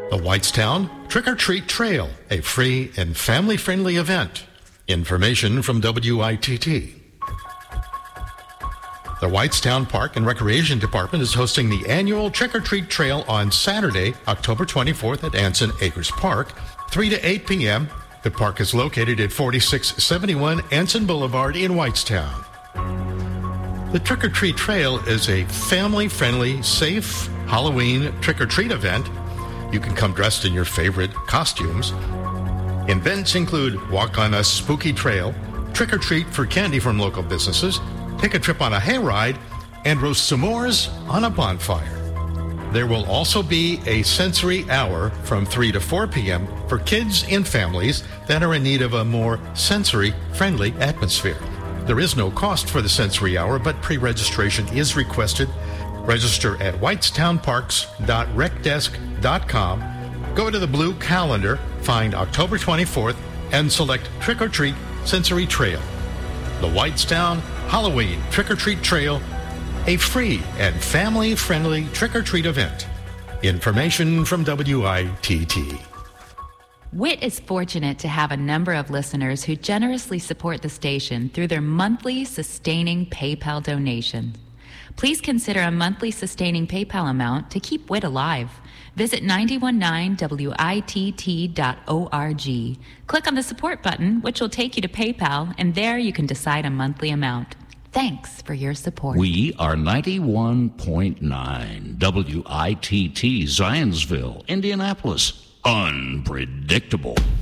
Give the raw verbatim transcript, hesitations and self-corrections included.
The Whitestown Trick or Treat Trail, a free and family-friendly event. Information from W I T T. The Whitestown Park and Recreation Department is hosting the annual Trick or Treat Trail on Saturday, October twenty-fourth at Anson Acres Park, three to eight p.m. The park is located at forty-six seventy-one Anson Boulevard in Whitestown. The Trick or Treat Trail is a family-friendly, safe Halloween trick or treat event. You can come dressed in your favorite costumes. Events include walk on a spooky trail, trick or treat for candy from local businesses, take a trip on a hayride, and roast s'mores on a bonfire. There will also be a sensory hour from three to four p.m. for kids and families that are in need of a more sensory-friendly atmosphere. There is no cost for the sensory hour, but pre-registration is requested. Register at whitestown parks dot rec desk dot com. Go to the blue calendar, find October twenty-fourth, and select Trick or Treat Sensory Trail. The Whitestown Halloween Trick or Treat Trail, a free and family-friendly trick or treat event. Information from W I T T. W I T is fortunate to have a number of listeners who generously support the station through their monthly sustaining PayPal donation. Please consider a monthly sustaining PayPal amount to keep W I T alive. Visit nine one nine W I T T dot org. Click on the support button, which will take you to PayPal, and there you can decide a monthly amount. Thanks for your support. We are ninety-one point nine W I T T, Zionsville, Indianapolis. Unpredictable.